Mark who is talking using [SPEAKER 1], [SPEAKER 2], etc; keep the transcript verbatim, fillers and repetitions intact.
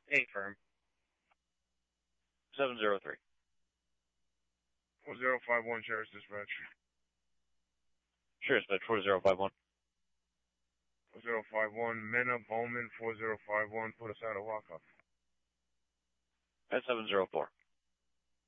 [SPEAKER 1] A firm. seven zero three.
[SPEAKER 2] four zero five one, Sheriff's Dispatch.
[SPEAKER 1] Sheriff's Dispatch, four zero five one.
[SPEAKER 2] four zero five one, Mena Bowman, four zero five one, put us out of lockup.
[SPEAKER 1] At seven zero four.